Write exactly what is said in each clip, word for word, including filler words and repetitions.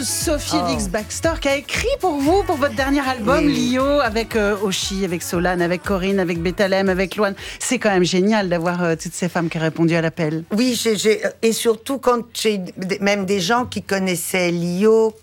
Sophie Oh. Elix-Bextor qui a écrit pour vous, pour votre dernier album, Oui. Lio, avec euh, Oshi, avec Solane, avec Corinne, avec Bethalem, avec Loane. C'est quand même génial d'avoir euh, toutes ces femmes qui ont répondu à l'appel. Oui, j'ai, j'ai- et surtout quand j'ai d- même des gens qui connaissaient Lio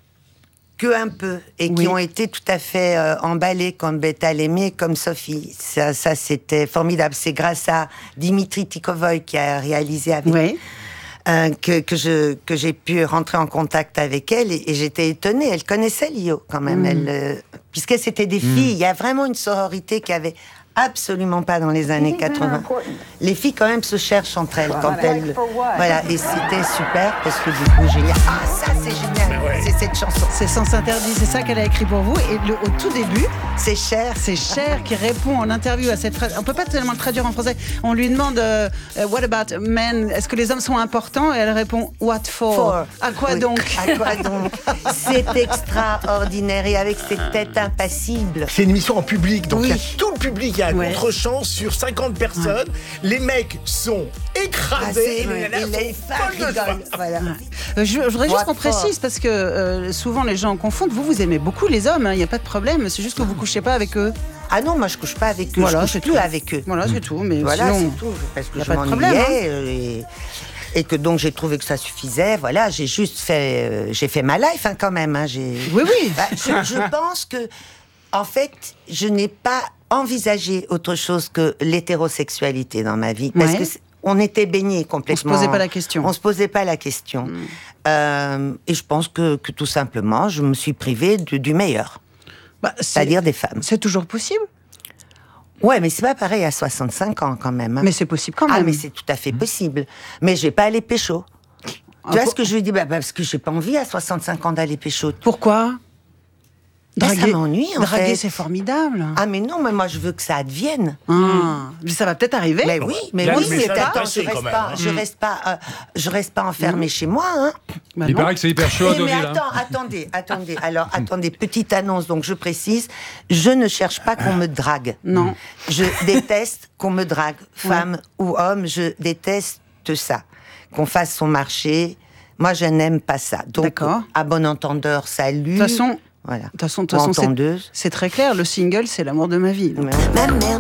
que un peu et qui Oui. ont été tout à fait euh, emballés comme Bethalem et comme Sophie. Ça, ça c'était formidable. C'est grâce à Dimitri Tikovoy qui a réalisé avec Oui. euh, que, que, je, que j'ai pu rentrer en contact avec elle et, et j'étais étonnée. Elle connaissait Lio quand même, Mm. elle, euh, puisque c'était des filles. Il y a vraiment une sororité qui avait absolument pas dans les années quatre-vingts. Les filles quand même se cherchent entre elles quand elles, voilà. Et c'était super parce que du coup génial. Ah ça c'est génial, c'est cette chanson. C'est Sens Interdit, c'est ça qu'elle a écrit pour vous. Et le- au tout début, C'est cher. c'est Cher qui répond en interview à cette phrase. On peut pas tellement le traduire en français. On lui demande euh, euh, What about men? Est-ce que les hommes sont importants? Et elle répond What for? For. À quoi Oui. donc? À quoi donc? C'est extraordinaire et avec cette tête impassible. C'est une émission en public, donc il Oui. y a tout le public, il y a un Ouais. contre-champ sur cinquante personnes. Les mecs sont Ah, écrasés, c'est- les nanas et les sont femmes folles de joie. rigolent. Voilà. Euh, Je, je voudrais juste What qu'on for? précise parce que euh, souvent les gens confondent. Vous, vous aimez beaucoup les hommes, il n'y a pas de problème. C'est juste que vous couchez pas avec eux. Ah non, moi je couche pas avec eux, Voilà, je c'est couche plus tout. avec eux. Voilà, c'est tout. Mais Voilà, sinon, c'est tout. Parce que y a je pas de problème, m'ennuyais euh, et, et que donc j'ai trouvé que ça suffisait. Voilà, j'ai juste fait, euh, j'ai fait ma life hein, quand même. Hein, j'ai... Oui, oui. Bah, je, je pense que, en fait, je n'ai pas envisagé autre chose que l'hétérosexualité dans ma vie, parce Ouais. que c'est- on était baignés complètement. On se posait pas la question. On se posait pas la question. Euh, et je pense que, que tout simplement, je me suis privée du, du meilleur, Bah, c'est- c'est-à-dire des femmes. c'est toujours possible. Ouais, mais c'est pas pareil à soixante-cinq ans quand même. hein. Mais c'est possible quand même. Ah, mais c'est tout à fait possible. Mais je vais pas aller pécho. Tu Ah, vois pour- ce que je lui dis bah, Parce que j'ai pas envie à soixante-cinq ans d'aller pécho. Pourquoi? Bah, ça m'ennuie, en Draguer, fait. c'est formidable. Ah, mais non, mais moi je veux que ça advienne. Ah, mais ça va peut-être arriver. Mais oui, mais Il y a oui, le mais message attends, passé, je quand reste même, pas, hein. je reste pas, euh, je reste pas enfermée chez moi. Hein. Bah Il non. paraît que c'est hyper chaud à Eh, mais Deauville. hein. attends, attendez, attendez. Alors, attendez, petite annonce. Donc, je précise, je ne cherche pas qu'on me drague. Non. Je déteste qu'on me drague, femme ou homme. Je déteste ça. Qu'on fasse son marché. Moi, je n'aime pas ça. Donc, D'accord. à bon entendeur, salut. De toute façon, voilà. de toute façon, de Ou toute façon, c'est- entendeuse. c'est très clair. Le single, c'est l'amour de ma vie. Ma mère